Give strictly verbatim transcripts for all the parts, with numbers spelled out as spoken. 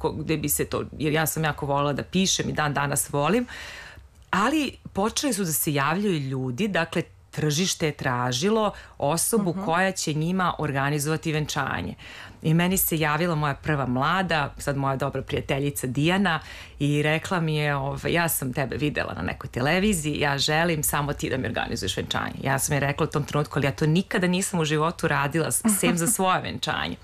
gde bi se to, jer ja sam jako voljela da pišem i dan danas volim, ali počeli su da se javljaju ljudi, dakle tržište je tražilo osobu uh-huh. koja će njima organizovati venčanje. I meni se javila moja prva mlada, sad moja dobra prijateljica Dijana, i rekla mi je, ove, ja sam tebe videla na nekoj televiziji, ja želim samo ti da mi organizuješ venčanje. Ja sam je rekla u tom trenutku, ali ja to nikada nisam u životu radila, sem za svoje venčanje.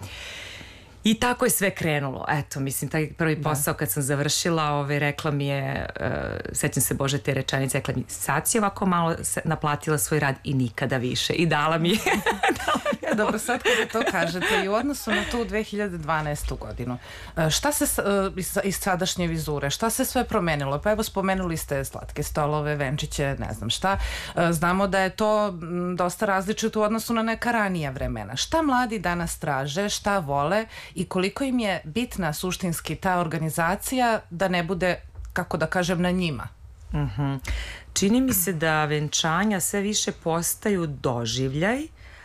I tako je sve krenulo. Eto, mislim, taj prvi posao kad sam završila, ove, rekla mi je, uh, sećam se Bože te rečenice, rekla mi, sad si ovako malo naplatila svoj rad i nikada više. I dala mi je. Ja, dobro, sad kada to kažete i u odnosu na tu dve hiljade dvanaestu godinu, šta se uh, iz, iz sadašnje vizure, šta se sve promenilo? Pa evo, spomenuli ste slatke stolove, venčiće, ne znam šta. Uh, znamo da je to m, dosta različito u odnosu na neka ranija vremena. Šta mladi danas traže, šta vole i koliko im je bitna suštinski ta organizacija da ne bude, kako da kažem, na njima? Uh-huh. Čini mi se da venčanja sve više postaju doživljaj,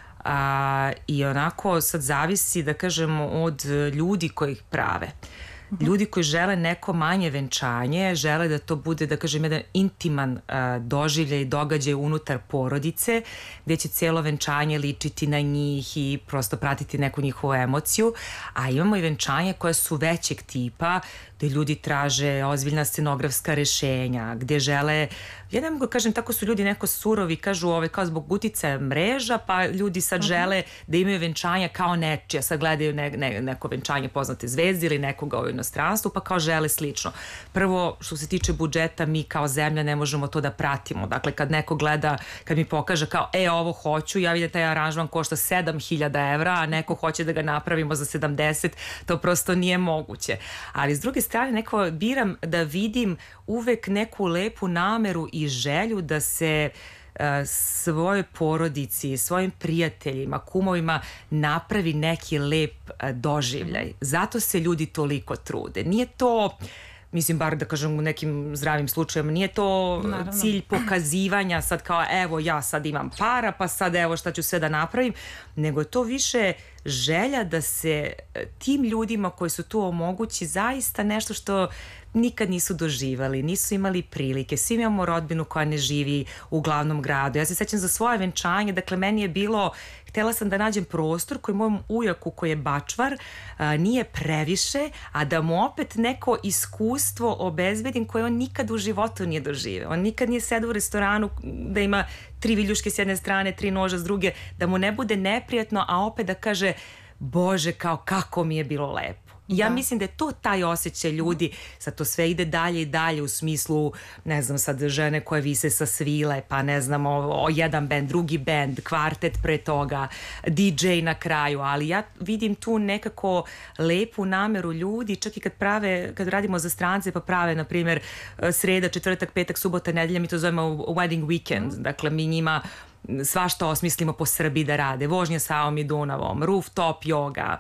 a, i onako sad zavisi, da kažemo, od ljudi koji ih prave. Ljudi koji žele neko manje venčanje, žele da to bude, da kažem, jedan intiman a, doživljaj i događaj unutar porodice, gdje će cijelo venčanje ličiti na njih i prosto pratiti neku njihovu emociju, a imamo i venčanje koje su većeg tipa, gdje ljudi traže ozbiljna scenografska rešenja, gdje žele, ja ne mogu kažem, tako su ljudi neko surovi, kažu ove, kao zbog uticaja mreža, pa ljudi sad uh-huh. žele da imaju venčanja kao nečija, sad gledaju ne, ne, neko venčanje poznate zvezde ili nekoga u inostranstvu, pa kao žele slično. Prvo, što se tiče budžeta, mi kao zemlja ne možemo to da pratimo. Dakle, kad neko gleda, kad mi pokaže kao, e, ovo hoću, ja vidim taj aranžman košta sedam hiljada evra, a neko hoće da ga napravimo za sedamdeset, to prosto nije moguće. Ali s druge strane, neko biram da vidim uvek neku lepu nameru i želju da se uh, svojoj porodici, svojim prijateljima, kumovima napravi neki lep uh, doživljaj. Zato se ljudi toliko trude. Nije to, mislim, bar da kažem u nekim zdravim slučajima, nije to Naravno. cilj pokazivanja sad kao evo ja sad imam para pa sad evo šta ću sve da napravim, nego je to više želja da se tim ljudima koji su tu omogući zaista nešto što nikad nisu doživali, nisu imali prilike. Svi imamo rodbinu koja ne živi u glavnom gradu. Ja se sećam za svoje venčanje, dakle meni je bilo, htjela sam da nađem prostor koji mojom ujaku koji je bačvar a, nije previše, a da mu opet neko iskustvo obezbedim koje on nikad u životu nije doživeo. On nikad nije sedao u restoranu da ima tri viljuške s jedne strane, tri noža s druge, da mu ne bude neprijatno, a opet da kaže Bože, kao kako mi je bilo lepo. Ja da. mislim da je to taj osjećaj ljudi, sad to sve ide dalje i dalje u smislu, ne znam, sad žene koje vise sa svile, pa ne znam, o, o jedan bend, drugi bend, kvartet pre toga, di džej na kraju, ali ja vidim tu nekako lepu nameru ljudi, čak i kad prave, kad radimo za strance, pa prave, na primjer, sreda, četvrtak, petak, subota, nedelja, mi to zovemo wedding weekend, dakle mi njima svašta osmislimo po Srbiji da rade, vožnja Savom i Dunavom, rooftop yoga,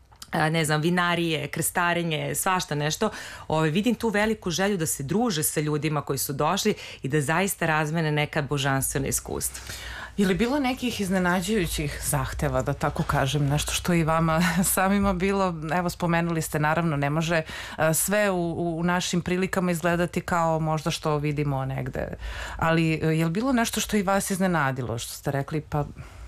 ne znam, vinarije, krstarenje, svašta nešto. Ove, vidim tu veliku želju da se druže sa ljudima koji su došli i da zaista razmene neka božanstvena iskustva. Je li bilo nekih iznenađujućih zahteva, da tako kažem, nešto što i vama samima bilo? Evo, spomenuli ste, naravno, ne može sve u, u našim prilikama izgledati kao možda što vidimo negde. Ali je li bilo nešto što i vas iznenadilo, što ste rekli, pa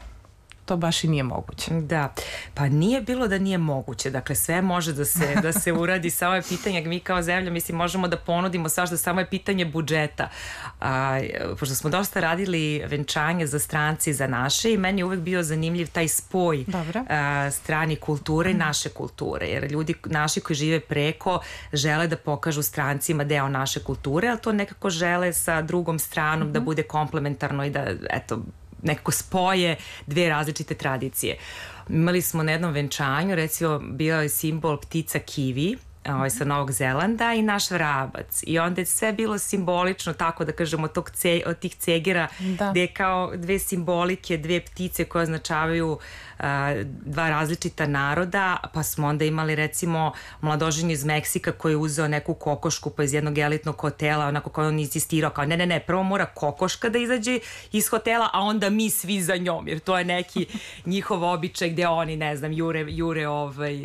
to baš i nije moguće? Da, pa nije bilo da nije moguće, dakle sve može da se, da se uradi, samo je pitanje, mi kao zemlja, mislim, možemo da ponudimo svašta, samo je pitanje budžeta. A, pošto smo dosta radili venčanje za stranci i za naše, i meni je uvek bio zanimljiv taj spoj a, strani kulture i naše kulture, jer ljudi naši koji žive preko žele da pokažu strancima deo naše kulture, ali to nekako žele sa drugom stranom mm-hmm. da bude komplementarno i da, eto, nekako spoje dve različite tradicije. Imali smo na jednom venčanju, recimo bio je simbol ptica kiwi, ovaj, sa Novog Zelanda, i naš vrabac, i onda je sve bilo simbolično, tako da kažemo, tog ce, od tih cegera, da. Gde je kao dve simbolike, dve ptice koje označavaju uh, dva različita naroda, pa smo onda imali recimo mladoženje iz Meksika koji je uzeo neku kokošku pa iz jednog elitnog hotela, onako kao on insistirao, kao ne, ne, ne, prvo mora kokoška da izađe iz hotela, a onda mi svi za njom, jer to je neki njihov običaj gde oni, ne znam, jure, jure ovaj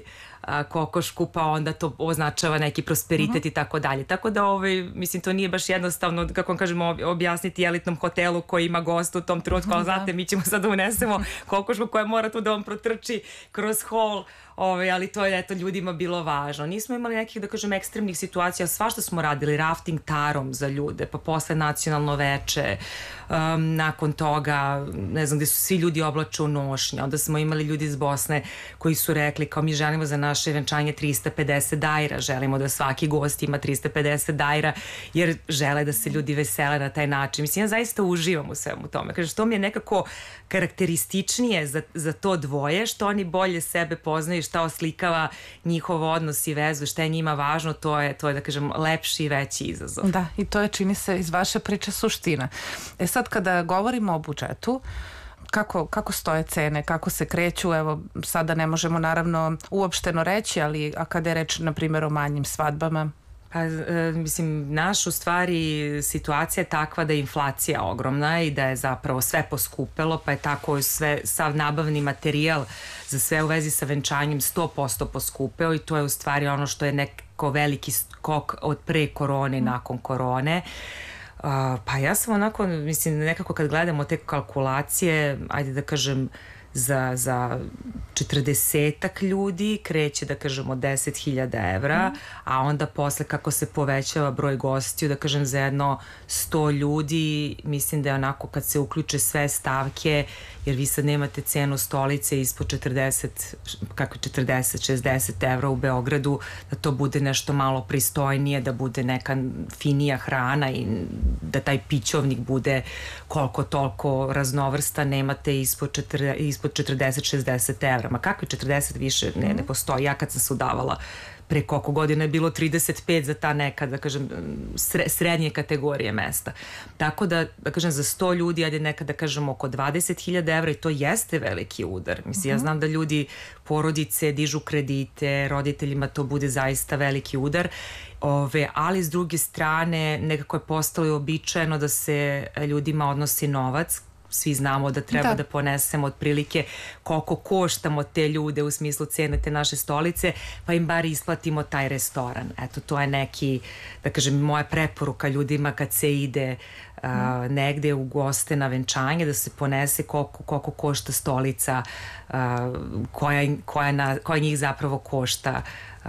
a, kokošku, pa onda to označava neki prosperitet uh-huh. i tako dalje. Tako da, ovaj, mislim, to nije baš jednostavno, kako vam kažemo, objasniti elitnom hotelu koji ima gost u tom trenutku, ali znate, mi ćemo sad da unesemo kokošku koja mora tu da vam protrči kroz hol, Ove, ali to je eto ljudima bilo važno. Nismo imali nekih, da kažem, ekstremnih situacija, svašta smo radili, rafting tarom za ljude, pa posle nacionalno veče, um, nakon toga, ne znam, gde su svi ljudi oblače u nošnje, onda smo imali ljudi iz Bosne koji su rekli kao mi želimo za naše venčanje trista pedeset dajra, želimo da svaki gost ima trista pedeset dajra, jer žele da se ljudi vesele na taj način. Mislim, ja zaista uživam u svemu tome. Kaže, što mi je nekako karakterističnije za, za to dvoje, što oni bolje sebe poznaju, šta oslikava njihov odnos i vezu, šta je njima važno, to je, to je da kažem, lepši i veći izazov. Da, i to je, čini se, iz vaše priče suština. E sad, kada govorimo o budžetu, Kako, kako stoje cene, kako se kreću, evo sada ne možemo naravno uopšteno reći, ali a kada je reč na primjer o manjim svadbama? Pa, e, mislim, naš u stvari situacija je takva da je inflacija ogromna i da je zapravo sve poskupelo, pa je tako sve, sav nabavni materijal za sve u vezi sa venčanjem sto posto poskupeo i to je u stvari ono što je neko veliki skok od pre korone, mm. nakon korone. Uh, pa ja sam onako, mislim, nekako kad gledamo te kalkulacije, ajde da kažem, za, za četrdesetak ljudi kreće, da kažemo, deset hiljada evra, mm. a onda posle kako se povećava broj gostiju, da kažem, za jedno sto ljudi, mislim da je onako kad se uključe sve stavke, jer vi sad nemate cenu stolice ispod četrdeset, kako četrdeset, šezdeset evra u Beogradu, da to bude nešto malo pristojnije, da bude neka finija hrana i da taj pićovnik bude koliko toliko raznovrstan, nemate ispod, četrdeset, ispod četrdeset šezdeset evra. Ma kakvi četrdeset više ne, ne postoji. Ja kad sam se udavala pre koliko godina je bilo trideset pet za ta neka, da kažem, srednje kategorije mesta. Tako da, da kažem, za sto ljudi, ajde nekad da kažem oko dvadeset hiljada evra i to jeste veliki udar. Mislim, uh-huh. ja znam da ljudi, porodice, dižu kredite, roditeljima to bude zaista veliki udar. Ove, ali s druge strane nekako je postalo i običajeno da se ljudima odnosi novac. Svi znamo da treba da, da ponesemo otprilike koliko koštamo te ljude u smislu cene te naše stolice, pa im bar isplatimo taj restoran. Eto, to je neki, da kažem, moja preporuka ljudima kad se ide uh, mm. negde u goste na venčanje, da se ponese koliko, koliko košta stolica, uh, koja, koja, na, koja njih zapravo košta uh,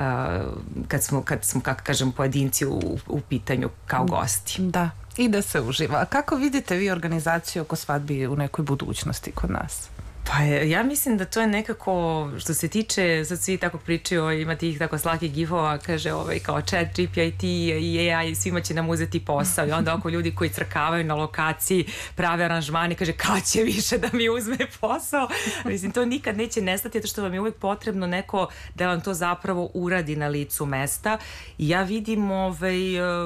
kad smo, kad smo, kako kažem, pojedinci u, u pitanju kao gosti. Da. I da se uživa. A kako vidite vi organizaciju oko svadbi u nekoj budućnosti kod nas? Pa ja mislim da to je nekako, što se tiče, sad svi tako pričaju, ima tih tako slakih gifova, kaže ovaj, kao chat, G P I T i A I, svima će nam uzeti posao i onda oko ljudi koji crkavaju na lokaciji, prave aranžmani, kaže kad će više da mi uzme posao. Mislim, to nikad neće nestati, zato što vam je uvijek potrebno neko da vam to zapravo uradi na licu mesta i ja vidim ovaj,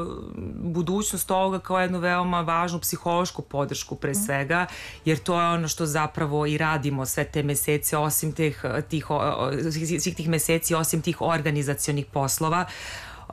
budućnost ovoga kao jednu veoma važnu psihološku podršku pre svega, jer to je ono što zapravo i radi sve te mesece, osim tih, tih, svih tih meseci, osim tih organizacionih poslova, uh,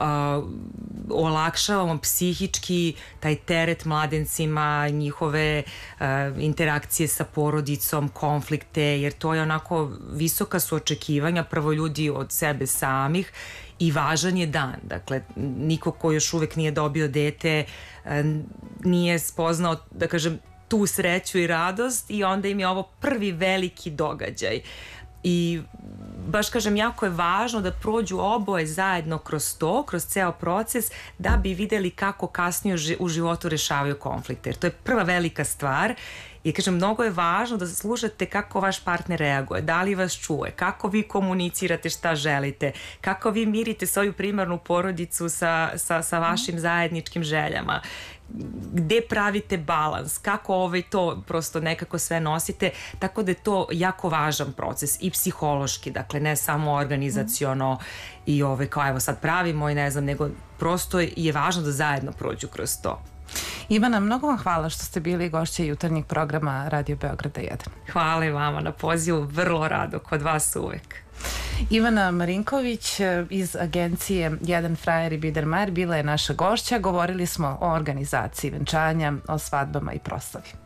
olakšavamo psihički taj teret mladencima, njihove uh, interakcije sa porodicom, konflikte, jer to je onako visoka su očekivanja, prvo ljudi od sebe samih i važan je dan. Dakle, niko ko još uvek nije dobio dete uh, nije spoznao, da kažem, tu sreću i radost i onda im je ovo prvi veliki događaj. I baš kažem, jako je važno da prođu oboje zajedno kroz to, kroz ceo proces, da bi videli kako kasnije u životu rešavaju konflikte. Jer to je prva velika stvar. I kažem, mnogo je važno da slušate kako vaš partner reaguje, da li vas čuje, kako vi komunicirate šta želite, kako vi mirite svoju primarnu porodicu sa, sa, sa vašim zajedničkim željama, gde pravite balans, kako ovaj to prosto nekako sve nosite, tako da je to jako važan proces i psihološki, dakle ne samo organizaciono mm. i ovaj kao evo sad pravimo i ne znam, nego prosto je važno da zajedno prođu kroz to. Ivana, mnogo vam hvala što ste bili gošće jutarnjeg programa Radio Beograda jedan. Hvala i vama na pozivu, vrlo rado, kod vas uvek. Ivana Marinković iz agencije Jedan frajer i Biedermeier bila je naša gošća. Govorili smo o organizaciji venčanja, o svadbama i proslavi.